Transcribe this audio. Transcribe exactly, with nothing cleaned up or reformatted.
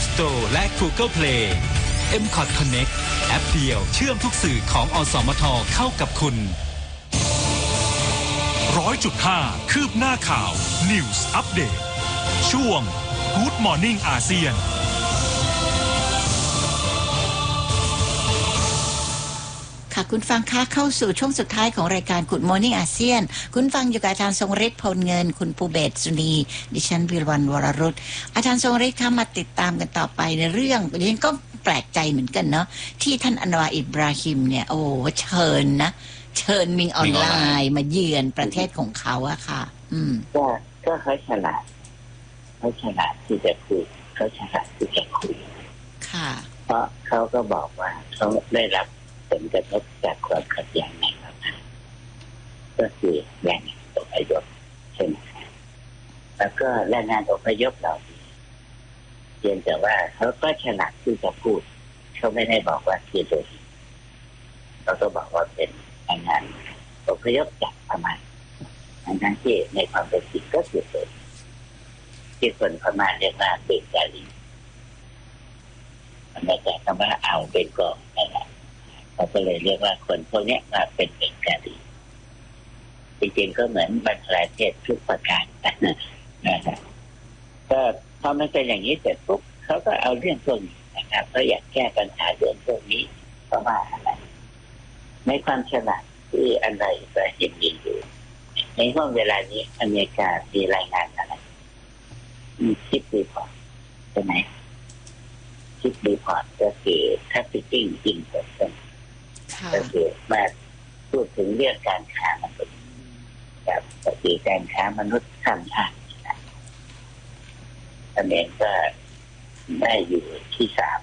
App Store และ Google Play เอ็ม คอท Connect แอปเดียวเชื่อมทุกสื่อของอสมทเข้ากับคุณร้อยจุดห้าคืบหน้าข่าว News Update ช่วง Good Morning อาเซียนค่ะคุณฟังคะเข้าสู่ช่วงสุดท้ายของรายการ Good Morning อาเซียนคุณฟังอยู่กับอาจารย์ทรงฤทธิ์พลเงินคุณภูเบศรสุนีดิฉันวิรวรรณวรรุตอาจารย์ทรงฤทธิ์คะมาติดตามกันต่อไปในเรื่องดิฉันก็แปลกใจเหมือนกันเนาะที่ท่านอันวาอิบราฮิมเนี่ยโอ้เชิญนะเชิญมิงออนไลน์มาเยือนประเทศของเขาอะค่ะ อืมก็ก็เขาฉลาดเขาฉลาดที่จะคุยเขาฉลาดที่จะคุยค่ะเพราะเขาก็บอกว่าเขาได้รับผลกระทบจากความขัดแย้งในพม่าก็คือแรงงานอพยพใช่ไหมครับแล้วก็แรงงานอพยพเราเพียงแต่ว่าเขาก็ฉลาดที่จะพูดเขาไม่ได้บอกว่าคือโดยเขาก็บอกว่าเป็นแรงงานอพยพจากพม่าทั้งที่ในความเป็นจริงก็คือโดยที่คนพม่าเรียกว่าเบงกาลีมันมาจากคำว่าอ่าวเบงกอลนั่นแหละเขาก็เลยเรียกว่าคนพวกนี้มาเป็นเบงกาลีจริงๆก็เหมือนบังคลาเทศทุกประการนะครับก็พอมันเป็นอย่างนี้เสร็จปุ๊บเขาก็เอาเรื่องพวกนี้นะครับเขาอยากแก้ปัญหาเรื่องพวกนี้เพราะว่าอะไรในความฉลาดที่อันใดจะเห็นดีอยู่ในห้องเวลานี้อเมริกามีรายงานอะไรมีชิปรีพอร์ตใช่ไหมชิปรีพอร์ตก็คือ trafficking in person ก็คือมาพูดถึงเรื่องการค้ามนุษย์กับปฏิการค้ามนุษย์ข้ามชาติอเมริกาได้อยู่ที่สาม